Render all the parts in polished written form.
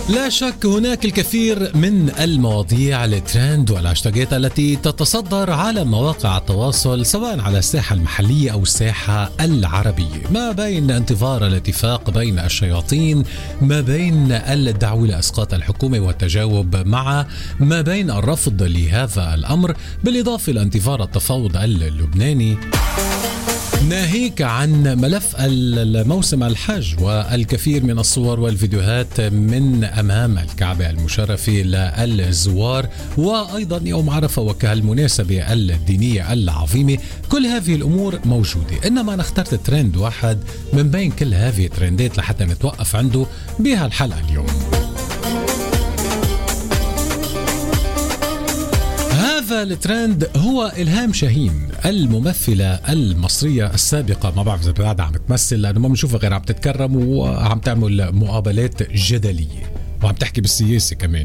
لا شك هناك الكثير من المواضيع الترند والهاشتاجات التي تتصدر على مواقع التواصل سواء على الساحة المحلية أو الساحة العربية، ما بين انتظار الاتفاق بين الشياطين، ما بين الدعوة لإسقاط الحكومة والتجاوب مع ما بين الرفض لهذا الأمر، بالإضافة لانتظار التفاوض اللبناني، ناهيك عن ملف الموسم الحج والكثير من الصور والفيديوهات من أمام الكعبة المشرفة للزوار، وأيضا يوم عرفة وكالمناسبة الدينية العظيمة. كل هذه الأمور موجودة، إنما أنا اخترت ترند واحد من بين كل هذه الترندات لحتى نتوقف عنده بهالحلقة اليوم. هذا الترند هو إلهام شاهين، الممثلة المصرية السابقة. ما بعرف إذا بعدها عم تمثل لأنه ما بنشوفها غير عم تتكرم وعم تعمل مقابلات جدلية وعم تحكي بالسياسة كمان.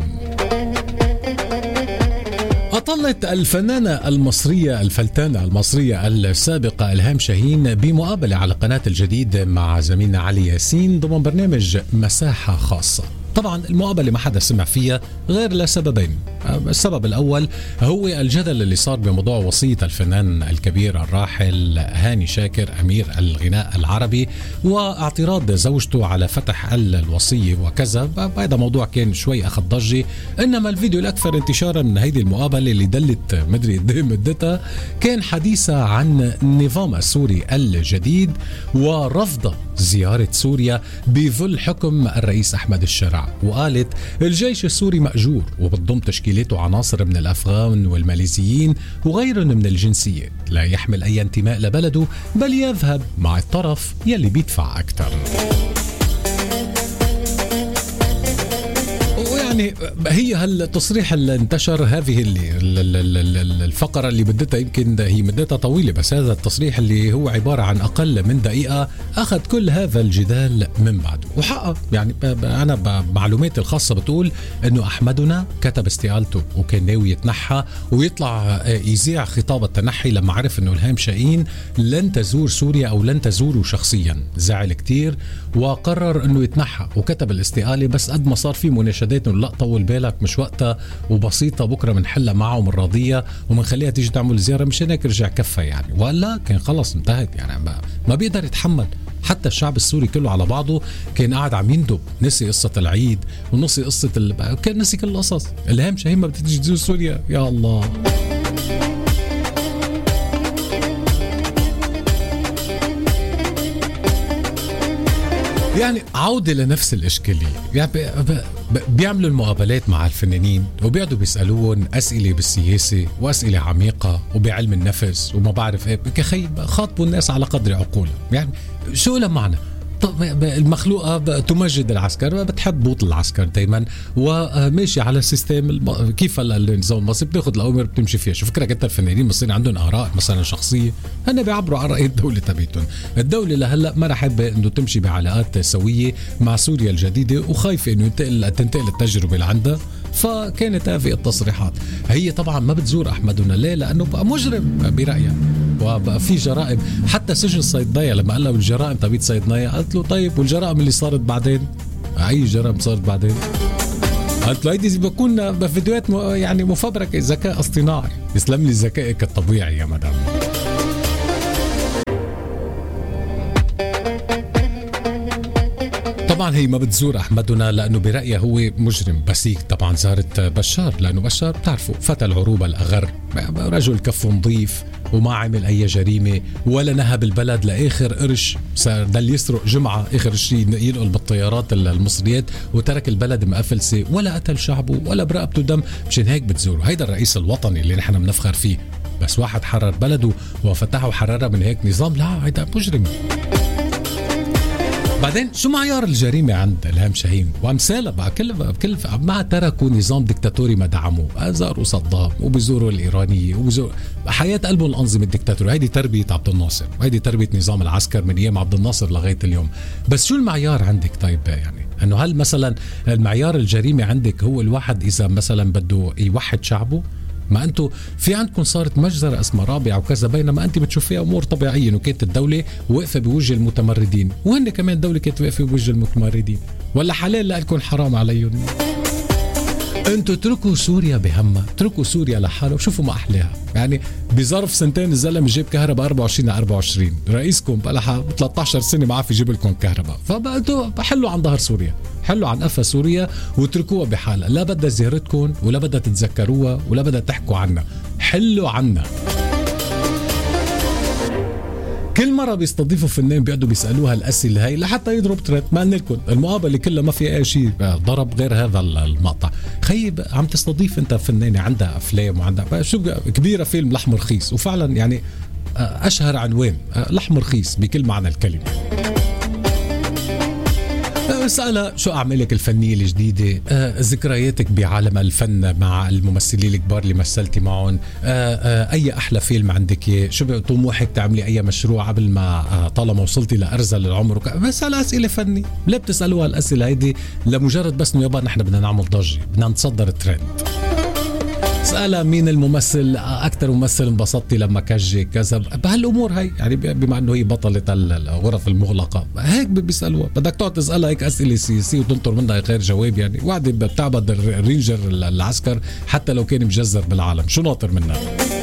أطلت الفنانة المصرية الفلتانة المصرية السابقة إلهام شاهين بمقابلة على قناة الجديد مع زميلنا علي ياسين ضمن برنامج مساحة خاصة. طبعا المقابلة ما حدا سمع فيها غير لسببين. السبب الأول هو الجدل اللي صار بموضوع وصية الفنان الكبير الراحل هاني شاكر أمير الغناء العربي واعتراض زوجته على فتح الوصية وكذا. هذا موضوع كان شوي أخذ ضجة، إنما الفيديو الأكثر انتشارا من هيدي المقابلة اللي دلت مدري قد ايه مدتها كان حديثها عن النظام السوري الجديد ورفض زيارة سوريا بظل حكم الرئيس أحمد الشرع، وقالت الجيش السوري مأجور وبتضم تشكيلته عناصر من الأفغان والماليزيين وغيرهم من الجنسيات، لا يحمل أي انتماء لبلده بل يذهب مع الطرف يلي بيدفع أكثر. يعني هي هالتصريح اللي انتشر، هذه الفقرة اللي بدتها يمكن هي مدتها طويلة، بس هذا التصريح اللي هو عبارة عن أقل من دقيقة أخذ كل هذا الجدال من بعده. وحقا يعني أنا بمعلوماتي الخاصة بتقول أنه أحمدنا كتب استقالته وكان ناوي يتنحى ويطلع يذيع خطاب التنحي لما عرف أنه إلهام شاهين لن تزور سوريا أو لن تزوره شخصيا. زعل كتير وقرر أنه يتنحى وكتب الاستقالة، بس قد ما صار في مناشدات لا طول بالك مش وقتها وبسيطة، بكرة منحلها معه من راضية ومنخليها تيجي تعمل زيارة، مشان هيك رجع كفة يعني، ولا كان خلص انتهت يعني ما بيقدر يتحمل. حتى الشعب السوري كله على بعضه كان قاعد عم يندب، نسي قصة العيد ونسي قصة كان نسي كل القصص. إلهام شاهين ما بتيجي تزور سوريا، يا الله. يعني عودة لنفس الإشكالية، يعني بيعملوا المقابلات مع الفنانين وبيقعدوا بيسألون أسئلة بالسياسة وأسئلة عميقة وبعلم النفس وما بعرف إيه، كخي خاطبوا الناس على قدر عقولهم. يعني شو له معنى؟ المخلوقة تمجد العسكر، بتحب بوط العسكر دايما وماشي على السيستم كيف النظام المصري بتاخد الأوامر بتمشي فيها. شو فكرة انت الفنانين المصريين عندهم آراء مثلا شخصية؟ هن بيعبروا عن رأي الدولة تبعتهم. الدولة لهلا ما رح انه تمشي بعلاقات سوية مع سوريا الجديدة وخايفة انه تنتقل التجربة لعندها، فكانت هذه التصريحات. هي طبعا ما بتزور أحمدنا ليه؟ لأنه بقى مجرم برأيها وبقى في جرائم، حتى سجن الصيدلية لما قال له الجرائم تبيت صيدلية قالت له طيب والجرائم اللي صارت بعدين؟ أي جرائم صارت بعدين؟ قالت له هيدي بكون بفيديوهات يعني مفبركة ذكاء اصطناعي. يسلم لي ذكائك الطبيعي يا مدام. طبعا هي ما بتزور أحمدنا لأنه برأيها هو مجرم، بس هي طبعا زارت بشار لأنه بشار بتعرفوا فتى العروبة الأغر، رجل كفه نظيف وما عمل أي جريمة ولا نهب البلد لآخر قرش، صار دل يسرق جمعة آخر شيء ينقل بالطيارات المصريات وترك البلد مقفلسة ولا قتل شعبه ولا برقبته دم. مشان هيك بتزوره. هيدا الرئيس الوطني اللي نحن بنفخر فيه، بس واحد حرر بلده وفتحه وحررها من هيك نظام؟ لا، هيدا مجرم. بعدين شو معيار الجريمة عند إلهام شاهين وأمثالها بقى؟ كل ما تركوا نظام ديكتاتوري ما دعموه، زاروا صدام وبيزوروا الإيرانية وبيزوروا حياة قلبه الأنظمة الديكتاتورية. هيدي تربية عبد الناصر وهيدي تربية نظام العسكر من أيام عبد الناصر لغاية اليوم. بس شو المعيار عندك طيب؟ يعني أنه هل مثلا المعيار الجريمة عندك هو الواحد إذا مثلا بده يوحد شعبه ما أنتوا في عندكم صارت مجزرة اسمها رابعة وكذا، بينما أنت بتشوفيها أمور طبيعية إنه كانت الدولة واقفة بوجه المتمردين، وهن كمان الدولة كانت واقفة بوجه المتمردين، ولا حلال لكم حرام عليهم؟ انتوا اتركوا سوريا بهمها، اتركوا سوريا لحالها وشوفوا ما احلاها. يعني بظرف سنتين الزلمه جاب كهرباء 24 على 24، رئيسكم بقى لها 13 سنه ما عارف يجيب لكم كهرباء، فبقوا حلوا عن ظهر سوريا، حلوا عن قفا سوريا واتركوها بحالها، لا بدها زيارتكم ولا بدها تتذكروها ولا بدها تحكوا عنها، حلوا عنها. كل مرة بيستضيفوا فنان بيقعدوا بيسألوها الأسئلة هاي لحتى يضرب ترند. ما قلنا لكم المقابلة كلها ما في أي شيء ضرب غير هذا المقطع. خيب عم تستضيف أنت فنانة عندها أفلام وعندها شو كبيرة، فيلم لحم رخيص، وفعلا يعني أشهر عنوان لحم رخيص بكل معنى الكلمة. اسألها شو أعمالك الفنية الجديدة، ذكرياتك بعالم الفن مع الممثلين الكبار اللي مثلتي معهم، أي أحلى فيلم عندك، شو طموحك تعملي أي مشروع قبل ما طالما وصلتي لأرذل العمر. بسأل أسئلة فنية. ليه بتسألوها الأسئلة هيدي؟ لمجرد بس إنه يابا نحن بدنا نعمل ضجة، بدنا نتصدر الترند. اسألها مين الممثل أكتر ممثل انبسطتي لما كجي كذا، بهالأمور هاي يعني، بما أنه هي بطلة الغرف المغلقة هيك بيسألوها. بدك تقعد تسألها هيك أسئلة سياسية وتنطر منها غير جواب؟ يعني وعدي بتعبد الرينجر العسكر حتى لو كان مجزر بالعالم، شو ناطر منها؟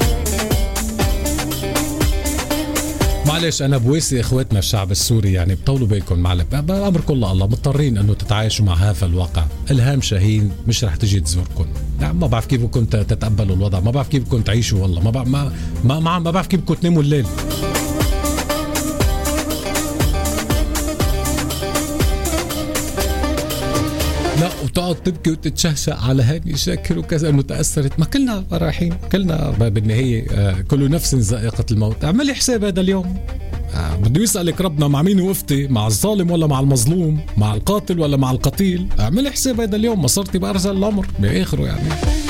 معلش أنا بواسي إخواتنا الشعب السوري، يعني بطولوا بالكم معلش، بأمركم الله مضطرين أنه تتعايشوا مع هذا الواقع. إلهام شاهين مش رح تجي تزوركم، يعني ما بعرف كيف بدكم تتقبلوا الوضع، ما بعرف كيف بدكم تعيشوا، والله ما بعرف كيف بدكم تناموا الليل. لا وتقعد تبكي وتتشهشأ على هاني شاكر وكذا انه تأثرت. ما كلنا رايحين، كلنا بالنهاية كل نفس ذائقة الموت. اعملي حساب هذا اليوم، بده يسألك ربنا مع مين وقفتي، مع الظالم ولا مع المظلوم، مع القاتل ولا مع القتيل. اعملي حساب هذا اليوم، ما صرتي بأرذل الأمر بآخره يعني.